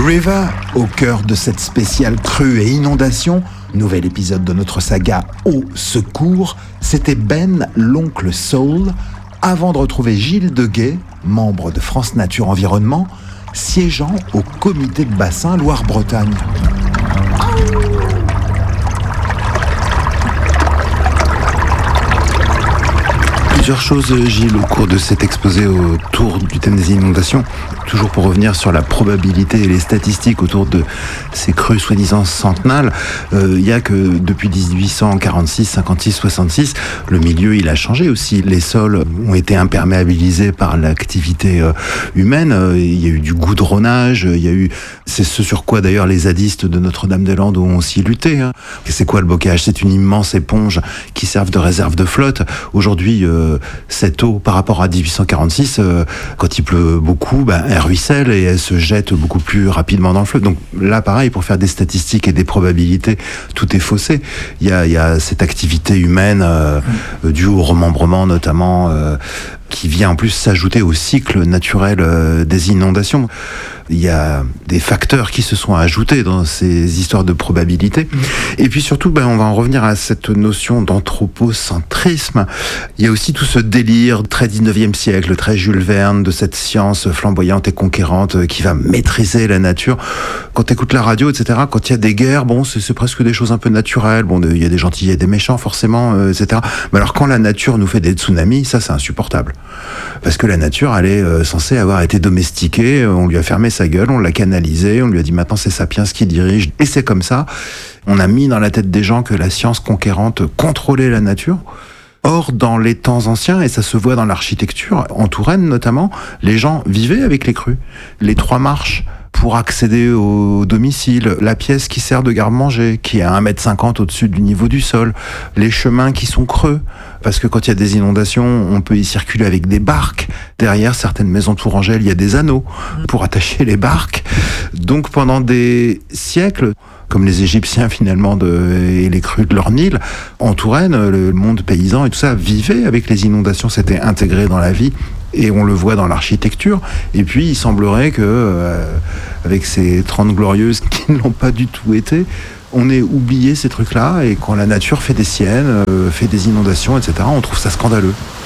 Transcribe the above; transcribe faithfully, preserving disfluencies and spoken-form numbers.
River, au cœur de cette spéciale crue et inondation, nouvel épisode de notre saga Au secours, c'était Ben, l'oncle Soul, avant de retrouver Gilles Deguet, membre de France Nature Environnement, siégeant au comité de bassin Loire-Bretagne. Plusieurs choses, Gilles, au cours de cet exposé autour du thème des inondations. Toujours pour revenir sur la probabilité et les statistiques autour de ces crues soi-disant centennales, euh, il y a que depuis dix-huit cent quarante-six, cinquante-six, soixante-six, le milieu il a changé aussi. Les sols ont été imperméabilisés par l'activité euh, humaine. Euh, il y a eu du goudronnage, il y a eu, c'est ce sur quoi d'ailleurs les zadistes de Notre-Dame-des-Landes ont aussi lutté. Hein. C'est quoi le bocage ? C'est une immense éponge qui sert de réserve de flotte. Aujourd'hui, euh, cette eau par rapport à dix-huit cent quarante-six, euh, quand il pleut beaucoup, ben, elle ruisselle et elle se jette beaucoup plus rapidement dans le fleuve. Donc là, pareil, pour faire des statistiques et des probabilités, tout est faussé. Il y a, il y a cette activité humaine euh, mmh. due au remembrement notamment, euh, qui vient en plus s'ajouter au cycle naturel euh, des inondations. Il y a des facteurs qui se sont ajoutés dans ces histoires de probabilité. Mmh. Et puis surtout, ben, on va en revenir à cette notion d'anthropocentrisme. Il y a aussi tout ce délire très dix-neuvième siècle, très Jules Verne, de cette science flamboyante et conquérante qui va maîtriser la nature. Quand tu écoutes la radio, et cetera, quand il y a des guerres, bon, c'est, c'est presque des choses un peu naturelles. Bon, il y a des gentils, il y a des méchants, forcément, euh, et cetera. Mais alors, quand la nature nous fait des tsunamis, ça, c'est insupportable. Parce que la nature, elle est euh, censée avoir été domestiquée, on lui a fermé sa gueule, on l'a canalisé, on lui a dit maintenant c'est Sapiens qui dirige, et c'est comme ça. On a mis dans la tête des gens que la science conquérante contrôlait la nature. Or, dans les temps anciens, et ça se voit dans l'architecture, en Touraine notamment, les gens vivaient avec les crues. Les trois marches pour accéder au domicile, la pièce qui sert de garde-manger, qui est à un mètre cinquante au-dessus du niveau du sol, les chemins qui sont creux, parce que quand il y a des inondations, on peut y circuler avec des barques. Derrière certaines maisons tourangelles, il y a des anneaux pour attacher les barques. Donc pendant des siècles, comme les Égyptiens finalement de, et les crues de leur Nil, en Touraine, le monde paysan et tout ça vivait avec les inondations, c'était intégré dans la vie. Et on le voit dans l'architecture. Et puis, il semblerait que, euh, avec ces trente glorieuses qui ne l'ont pas du tout été, on ait oublié ces trucs-là. Et quand la nature fait des siennes, euh, fait des inondations, et cetera, on trouve ça scandaleux.